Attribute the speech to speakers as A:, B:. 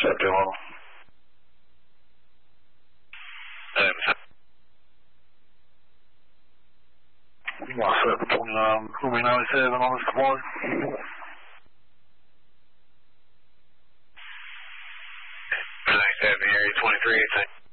A: Accepting level. Lost 729, Ruby 97 on this deploy.
B: Nice having Area 23,